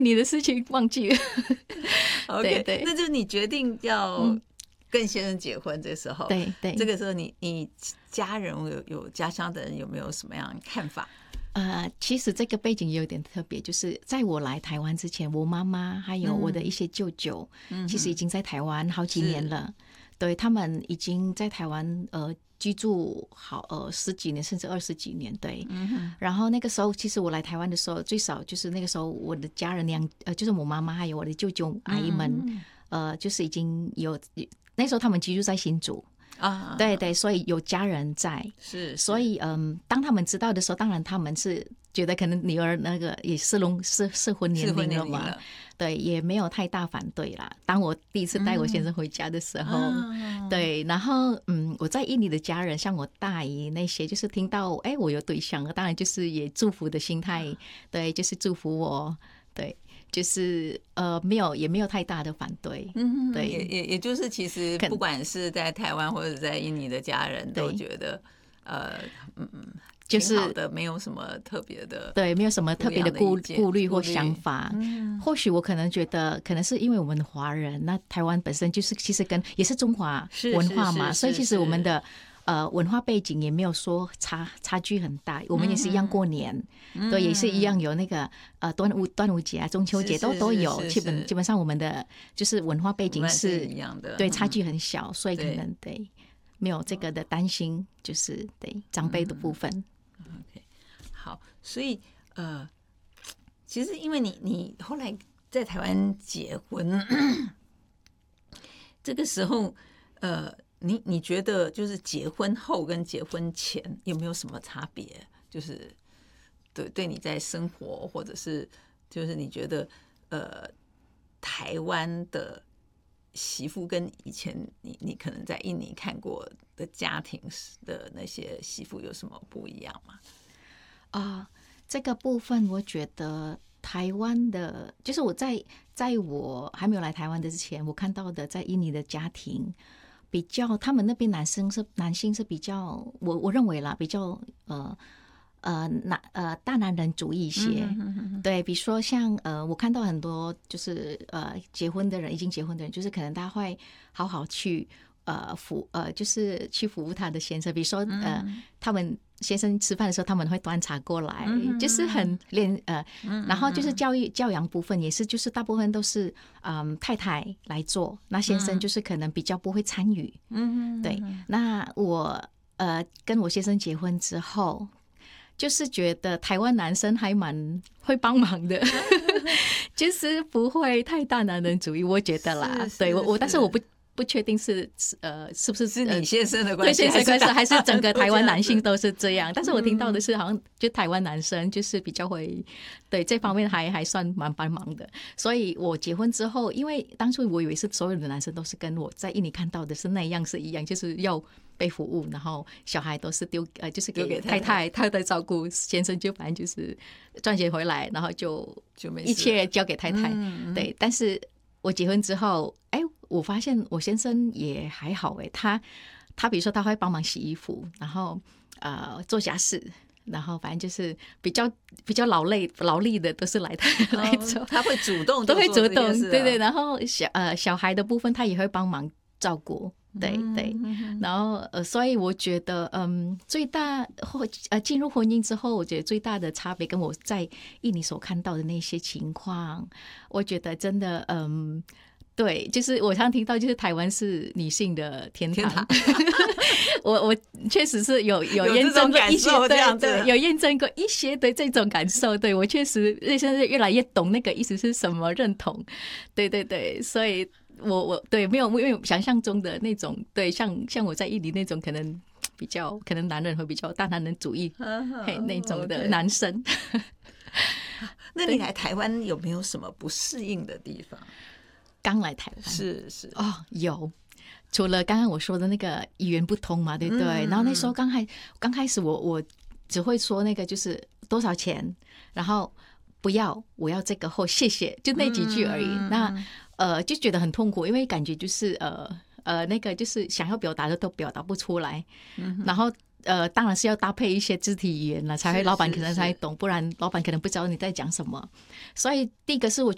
你的事情忘记了。 OK， 对， 那就是你决定要跟先生结婚这时候， 对， 这个时候你家人有家乡的人有没有什么样的看法？ 其实这个背景也有点特别，就是在我来台湾之前，我妈妈还有我的一些舅舅，其实已经在台湾好几年了。对，他们已经在台湾居住好10几年甚至20几年。对，然后那个时候其实我来台湾的时候，最少就是那个时候我的家人就是我妈妈还有我的舅舅阿姨们，就是已经有那时候他们居住在新竹。对对，所以有家人在， 是， 所以当他们知道的时候，当然他们是觉得可能女儿那个也适婚年龄了嘛，对，也没有太大反对啦。当我第一次带我先生回家的时候，对，然后我在印尼的家人，像我大姨那些，就是听到我有对象了，当然就是也祝福的心态，对，就是祝福我，对。就是也没有太大的反对，对， 也就是其实不管是在台湾或者在印尼的家人都觉得就是挺好的，没有什么特别的， 对，没有什么特别的顾虑或想法。或许我可能觉得，可能是因为我们华人，那台湾本身就是其实也是中华文化嘛，所以其实我们的文化背景也没有说差距很大，我们也是一样过年，对，也是一样有那个端午节啊、中秋节都有，基本上我们的就是文化背景是一样的， 对，差距很小，所以可能对没有这个的担心，就是对长辈的部分。 OK， 好，所以其实因为你后来在台湾结婚，这个时候你觉得就是结婚后跟结婚前有没有什么差别？就是对你在生活，或者是就是你觉得台湾的媳妇跟以前你可能在印尼看过的家庭的那些媳妇有什么不一样吗？ 这个部分我觉得台湾的，就是我在我还没有来台湾的之前，我看到的在印尼的家庭。比较，他们那边男性是比较，我认为啦，比较大男人主义一些。对，比如说像我看到很多就是结婚的人，已经结婚的人，就是可能他会好好去就是去服务他的先生，比如说他们先生吃饭的时候，他们会端茶过来，就是很然后就是教养部分也是，就是大部分都是太太来做，那先生就是可能比较不会参与。对，那我跟我先生结婚之后，就是觉得台湾男生还蛮会帮忙的，就是不会太大男人主义，我觉得啦。对我，但是我不确定是不是你先生的关系， 还是整个台湾男性都是这样？但是我听到的是，好像就台湾男生就是比较会对这方面还算蛮帮忙的。所以我结婚之后，因为当初我以为是所有的男生都是跟我在印尼看到的是那样是一样，就是要被服务，然后小孩都是就是给太太照顾，先生就反正就是赚钱回来，然后就一切交给太太。对，但是我结婚之后，我发现我先生也还好，他比如说他会帮忙洗衣服，然后做家事，然后反正就是比较劳力的都是来做， 他会主动都会主动，对对，然后小孩的部分他也会帮忙照顾。对对，然后所以我觉得最大进入婚姻之后，我觉得最大的差别跟我在印尼所看到的那些情况，我觉得真的对，就是我常听到，就是台湾是女性的天堂。我确实是有验证过一些，对，有验证过一些的这种感受。对，我确实现在越来越懂那个意思是什么，认同。对对对，所以我对没有想象中的那种，对，像我在印尼那种可能比较，可能男人会比较大男人主义那种的男生。 那你来台湾有没有什么不适应的地方？ 刚来台湾是有，除了刚刚我说的那个语言不通嘛，对不对？然后那时候刚开始我只会说那个就是多少钱，然后不要，我要这个或谢谢，就那几句而已。那就觉得很痛苦，因为感觉就是那个就是想要表达的都表达不出来，然后当然是要搭配一些肢体语言了，才会老板可能才懂，不然老板可能不知道你在讲什么。所以第一个是我觉得